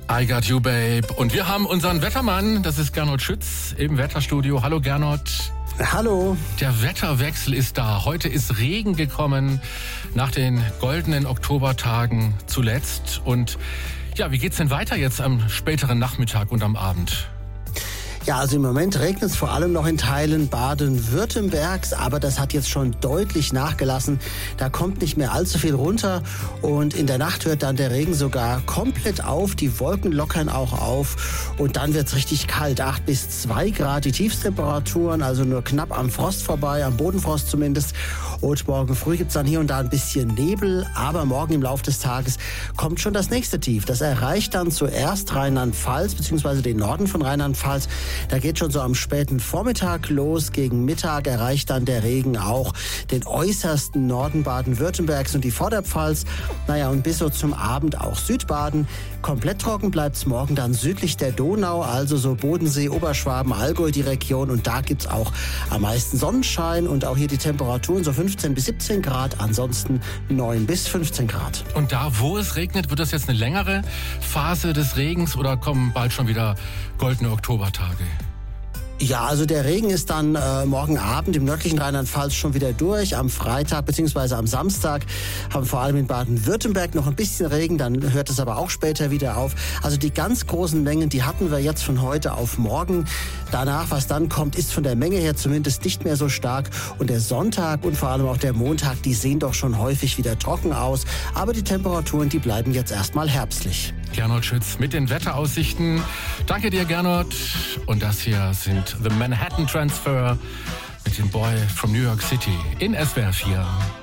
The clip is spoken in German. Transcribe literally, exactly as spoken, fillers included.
I got you, babe. Und wir haben unseren Wettermann, das ist Gernot Schütz im Wetterstudio. Hallo Gernot. Hallo. Der Wetterwechsel ist da. Heute ist Regen gekommen nach den goldenen Oktobertagen zuletzt. Und ja, wie geht's denn weiter jetzt am späteren Nachmittag und am Abend? Ja, also im Moment regnet es vor allem noch in Teilen Baden-Württembergs, aber das hat jetzt schon deutlich nachgelassen. Da kommt nicht mehr allzu viel runter und in der Nacht hört dann der Regen sogar komplett auf. Die Wolken lockern auch auf und dann wird's richtig kalt. acht bis zwei Grad die Tiefstemperaturen, also nur knapp am Frost vorbei, am Bodenfrost zumindest. Und morgen früh gibt's dann hier und da ein bisschen Nebel, aber morgen im Laufe des Tages kommt schon das nächste Tief. Das erreicht dann zuerst Rheinland-Pfalz bzw. den Norden von Rheinland-Pfalz. Da geht schon so am späten Vormittag los. Gegen Mittag erreicht dann der Regen auch den äußersten Norden Baden-Württembergs und die Vorderpfalz. Naja, und bis so zum Abend auch Südbaden. Komplett trocken bleibt's morgen dann südlich der Donau, also so Bodensee, Oberschwaben, Allgäu die Region. Und da gibt's auch am meisten Sonnenschein und auch hier die Temperaturen so fünfzehn bis siebzehn Grad, ansonsten neun bis fünfzehn Grad. Und da, wo es regnet, wird das jetzt eine längere Phase des Regens oder kommen bald schon wieder goldene Oktobertage? Ja, also der Regen ist dann äh, morgen Abend im nördlichen Rheinland-Pfalz schon wieder durch. Am Freitag bzw. am Samstag haben vor allem in Baden-Württemberg noch ein bisschen Regen, dann hört es aber auch später wieder auf. Also die ganz großen Mengen, die hatten wir jetzt von heute auf morgen. Danach, was dann kommt, ist von der Menge her zumindest nicht mehr so stark. Und der Sonntag und vor allem auch der Montag, die sehen doch schon häufig wieder trocken aus. Aber die Temperaturen, die bleiben jetzt erstmal herbstlich. Gernot Schütz mit den Wetteraussichten. Danke dir, Gernot. Und das hier sind The Manhattan Transfer mit dem Boy from New York City in S W R vier.